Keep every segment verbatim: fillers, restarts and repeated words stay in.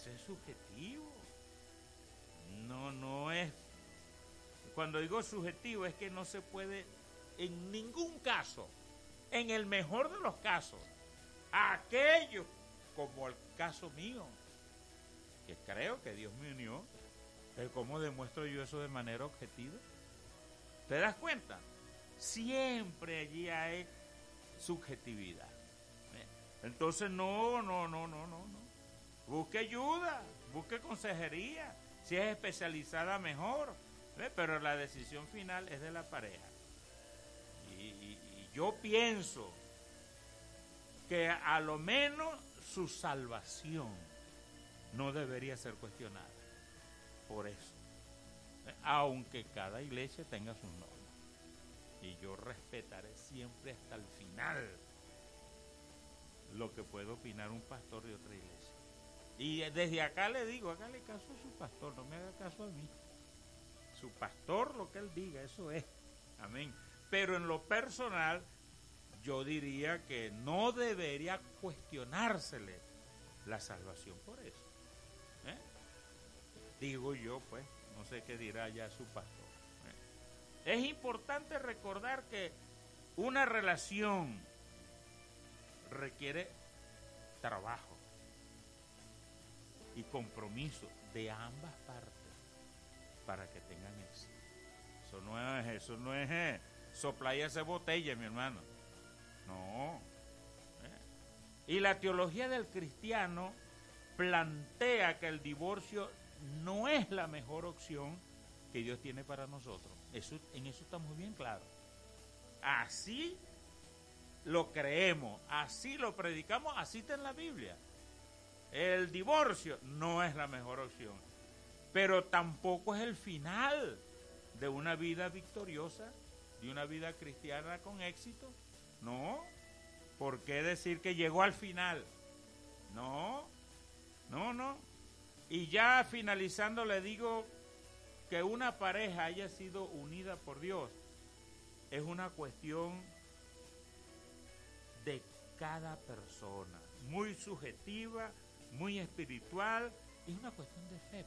eso es subjetivo. No, no es. Cuando digo subjetivo es que no se puede en ningún caso, en el mejor de los casos, aquello como el caso mío, que creo que Dios me unió, ¿cómo demuestro yo eso de manera objetiva? ¿Te das cuenta? Siempre allí hay subjetividad. Entonces no, no, no, no, no, no. Busque ayuda, busque consejería. Si es especializada, mejor. ¿Ve? Pero la decisión final es de la pareja. Y, y, y yo pienso que a lo menos su salvación no debería ser cuestionada. Por eso. ¿Ve? Aunque cada iglesia tenga sus normas. Y yo respetaré siempre hasta el final lo que puede opinar un pastor de otra iglesia. Y desde acá le digo, hágale caso a su pastor, no me haga caso a mí. Su pastor, lo que él diga, eso es. Amén. Pero en lo personal, yo diría que no debería cuestionársele la salvación por eso. ¿Eh? Digo yo, pues, no sé qué dirá ya su pastor. ¿Eh? Es importante recordar que una relación requiere trabajo y compromiso de ambas partes para que tengan éxito. Eso no es, eso no es eh, soplar y hacer botella, mi hermano. No. ¿Eh? Y la teología del cristiano plantea que el divorcio no es la mejor opción que Dios tiene para nosotros. Eso, en eso estamos bien claros. Así lo creemos, así lo predicamos, así está en la Biblia. El divorcio no es la mejor opción, pero tampoco es el final de una vida victoriosa, de una vida cristiana con éxito. No, ¿por qué decir que llegó al final? No, no, no. Y ya finalizando le digo que una pareja haya sido unida por Dios es una cuestión de cada persona, muy subjetiva, muy espiritual, es una cuestión de fe.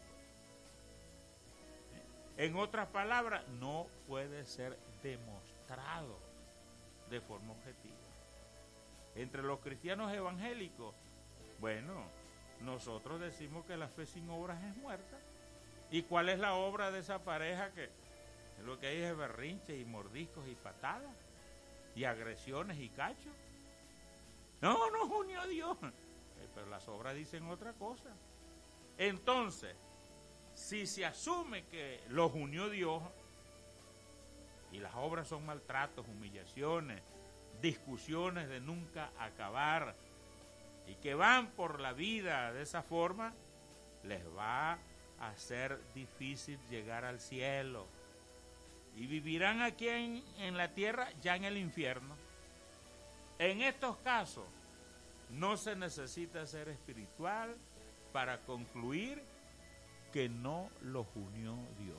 En otras palabras, no puede ser demostrado de forma objetiva. Entre los cristianos evangélicos, bueno, nosotros decimos que la fe sin obras es muerta. ¿Y cuál es la obra de esa pareja? Que lo que hay es berrinches y mordiscos y patadas y agresiones y cachos. No, no unió a Dios. Pero las obras dicen otra cosa. Entonces, si se asume que los unió Dios y las obras son maltratos, humillaciones, discusiones de nunca acabar y que van por la vida de esa forma, les va a ser difícil llegar al cielo y vivirán aquí en, en la tierra ya en el infierno. En estos casos no se necesita ser espiritual para concluir que no los unió Dios.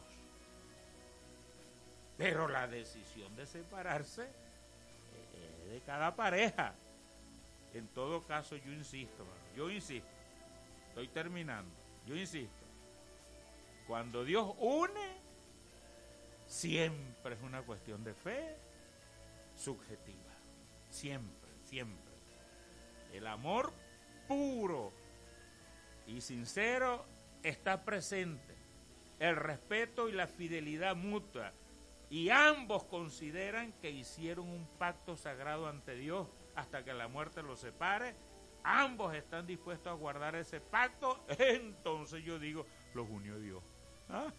Pero la decisión de separarse es de cada pareja. En todo caso, yo insisto, yo insisto, estoy terminando, yo insisto, cuando Dios une, siempre es una cuestión de fe subjetiva, siempre, siempre. El amor puro y sincero está presente, el respeto y la fidelidad mutua, y ambos consideran que hicieron un pacto sagrado ante Dios hasta que la muerte los separe. Ambos están dispuestos a guardar ese pacto. Entonces yo digo, los unió Dios. ¿Ah?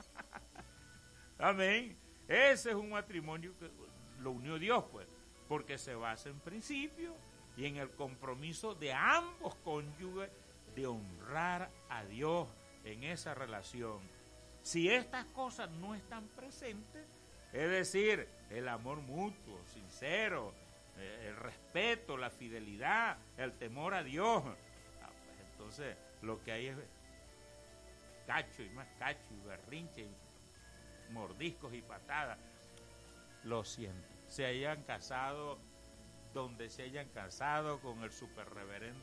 Amén. Ese es un matrimonio que lo unió Dios, pues, porque se basa en principios y en el compromiso de ambos cónyuges de honrar a Dios en esa relación. Si estas cosas no están presentes, es decir, el amor mutuo, sincero, el respeto, la fidelidad, el temor a Dios, ah, pues entonces lo que hay es cacho y más cacho y berrinche y mordiscos y patadas. Lo siento, se hayan casado donde se hayan casado, con el super reverendo